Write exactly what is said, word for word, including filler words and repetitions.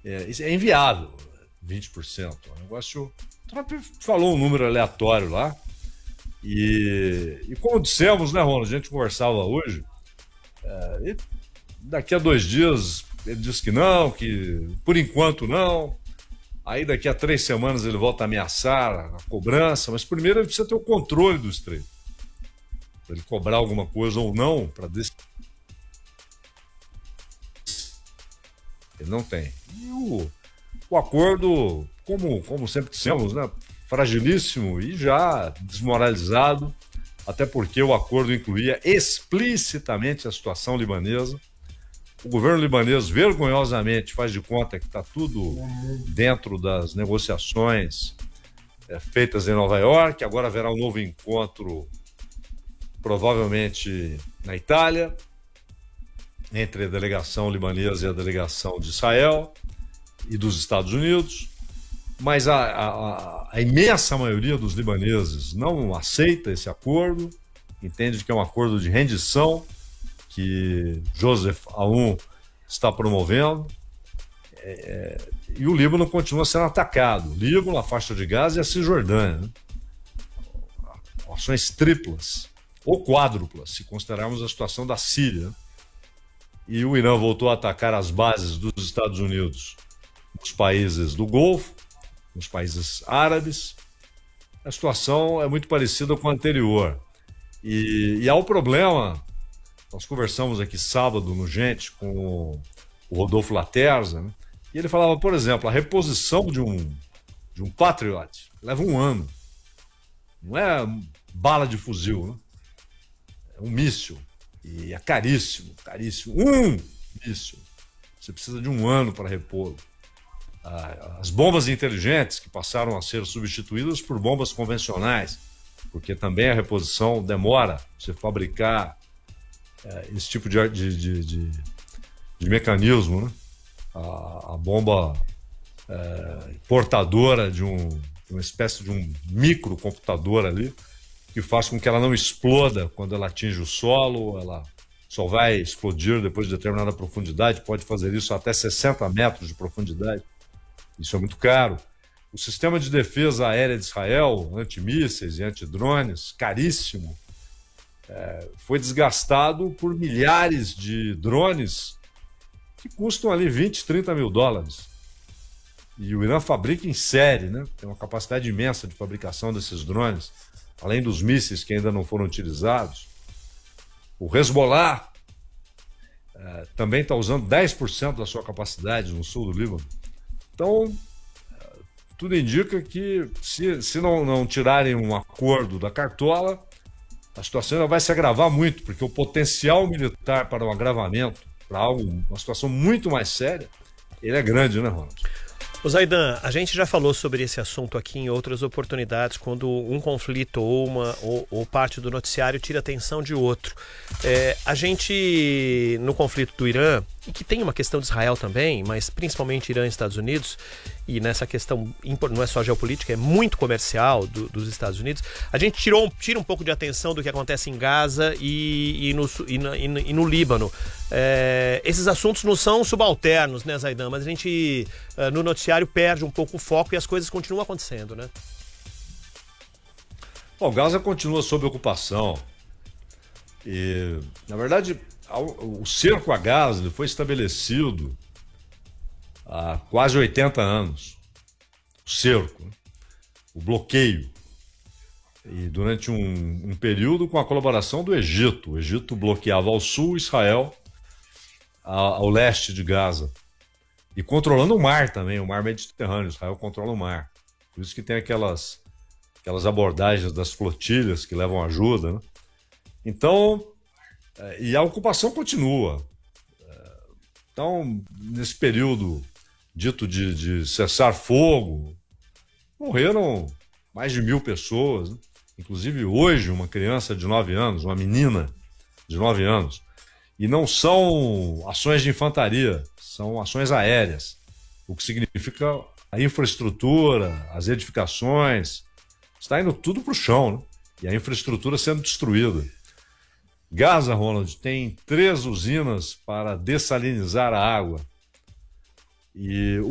É, isso é inviável, vinte por cento. O negócio. O Trump falou um número aleatório lá. E, e como dissemos, né, Ronald? A gente conversava hoje. É, daqui a dois dias ele disse que não, que por enquanto não. Aí daqui a três semanas ele volta a ameaçar a cobrança, mas primeiro ele precisa ter o controle do estreito. Para ele cobrar alguma coisa ou não, para decidir. Ele não tem. E o, o acordo, como, como sempre dissemos, né, fragilíssimo e já desmoralizado, até porque o acordo incluía explicitamente a situação libanesa. O governo libanês vergonhosamente faz de conta que está tudo dentro das negociações é, feitas em Nova York. Agora haverá um novo encontro, provavelmente na Itália, entre a delegação libanesa e a delegação de Israel e dos Estados Unidos. Mas a, a, a imensa maioria dos libaneses não aceita esse acordo, entende que é um acordo de rendição que Joseph Aoun está promovendo, é, e o Líbano continua sendo atacado. O Líbano, a faixa de Gaza e a Cisjordânia, né? Ações triplas ou quádruplas, se considerarmos a situação da Síria. E o Irã voltou a atacar as bases dos Estados Unidos nos países do Golfo, nos países árabes. A situação é muito parecida com a anterior. E, e há um problema. Nós conversamos aqui sábado no Gente com o Rodolfo Laterza, né? E ele falava, por exemplo, a reposição de um, de um Patriot leva um ano. Não é bala de fuzil, né? É um míssil. E é caríssimo, caríssimo. Um míssil. Você precisa de um ano para repô-lo. As bombas inteligentes que passaram a ser substituídas por bombas convencionais, porque também a reposição demora. Você fabricar É, esse tipo de, de, de, de, de mecanismo, né? A, a bomba é, portadora de, um, de uma espécie de um microcomputador ali, que faz com que ela não exploda quando ela atinge o solo, ela só vai explodir depois de determinada profundidade, pode fazer isso até sessenta metros de profundidade. Isso é muito caro. O sistema de defesa aérea de Israel, antimísseis e antidrones, caríssimo. É, foi desgastado por milhares de drones que custam ali vinte, trinta mil dólares. E o Irã fabrica em série, né? Tem uma capacidade imensa de fabricação desses drones, além dos mísseis que ainda não foram utilizados. O Hezbollah é, também está usando dez por cento da sua capacidade no sul do Líbano. Então, é, tudo indica que se, se não, não tirarem um acordo da cartola, a situação ainda vai se agravar muito, porque o potencial militar para um agravamento, para algo, uma situação muito mais séria, ele é grande, né, Ronald? Ô Zaidan, a gente já falou sobre esse assunto aqui em outras oportunidades, quando um conflito ou, uma, ou, ou parte do noticiário tira a atenção de outro. É, a gente, no conflito do Irã, e que tem uma questão de Israel também, mas principalmente Irã e Estados Unidos, e nessa questão não é só geopolítica, é muito comercial do, dos Estados Unidos, a gente tirou, tira um pouco de atenção do que acontece em Gaza e, e, no, e, na, e, no, e no Líbano. É, esses assuntos não são subalternos, né, Zaidan? Mas a gente, no noticiário, perde um pouco o foco e as coisas continuam acontecendo, né? Bom, Gaza continua sob ocupação. E, na verdade, o cerco a Gaza foi estabelecido há quase oitenta anos. O cerco, o bloqueio. E durante um, um período com a colaboração do Egito. O Egito bloqueava ao sul, Israel ao leste de Gaza. E controlando o mar também, o mar Mediterrâneo. Israel controla o mar. Por isso que tem aquelas, aquelas abordagens das flotilhas que levam ajuda, né? Então, e a ocupação continua. Então, nesse período dito de, de cessar fogo, morreram mais de mil pessoas, né? Inclusive hoje uma criança de nove anos, uma menina de nove anos. E não são ações de infantaria, são ações aéreas, o que significa a infraestrutura, as edificações, está indo tudo para o chão, né? E a infraestrutura sendo destruída. Gaza, Ronald, tem três usinas para dessalinizar a água. E